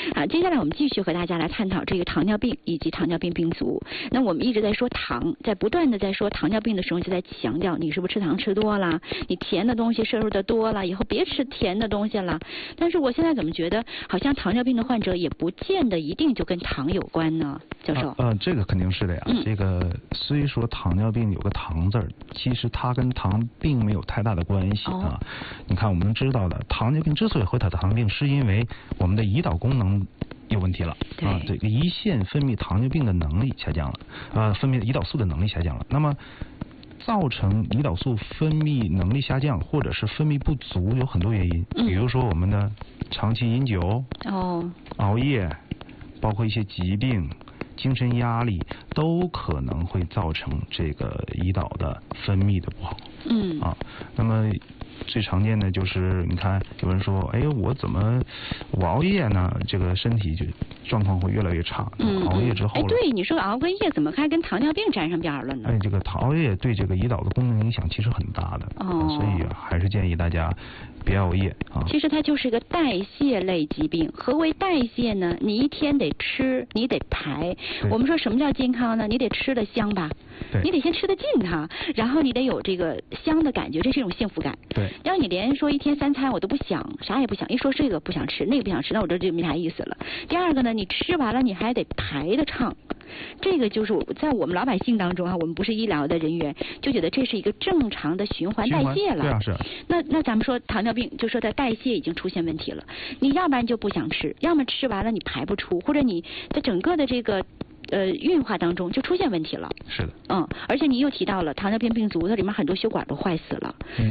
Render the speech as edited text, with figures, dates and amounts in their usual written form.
接下来我们继续和大家来探讨这个糖尿病以及糖尿病病足。那我们一直在说糖，在不断的在说糖尿病的时候，就在强调你是不是吃糖吃多了，你甜的东西摄入的多了，以后别吃甜的东西了。但是我现在怎么觉得好像糖尿病的患者也不见得一定就跟糖有关呢？教授？ 这个肯定是的呀。这个虽说糖尿病有个糖字儿，其实它跟糖并没有太大的关系啊。你看我们知道的，糖尿病之所以会得糖尿病，是因为我们的胰岛功能有问题了啊，这个胰腺分泌糖尿病的能力下降了，分泌胰岛素的能力下降了。那么造成胰岛素分泌能力下降或者是分泌不足有很多原因，比如说我们的长期饮酒、熬夜，包括一些疾病、精神压力，都可能会造成这个胰岛的分泌的不好。那么最常见的就是你看有人说，哎，我熬夜呢，这个身体就状况会越来越差。熬夜之后， 对，你说熬个夜怎么还跟糖尿病沾上边了呢？ 这个熬夜对这个胰岛的功能影响其实很大的。所以还是建议大家别熬夜啊。其实它就是个代谢类疾病。何为代谢呢？你一天得吃，你得排。我们说什么叫健康呢？你得吃得香吧。你得先吃得进它，然后你得有这个香的感觉，这是一种幸福感。要你连说一天3餐我都不想，啥也不想，一说这个不想吃，那个不想吃，那我这就没啥意思了。第二个呢，你吃完了你还得排得畅，这个就是在我们老百姓当中我们不是医疗的人员，就觉得这是一个正常的循环代谢了。 是。 那咱们说糖尿病，就说它代谢已经出现问题了，你要不然就不想吃，要么吃完了你排不出，或者你在整个的这个运化当中就出现问题了。 是的。 而且你又提到了糖尿病病足，它里面很多血管都坏死了。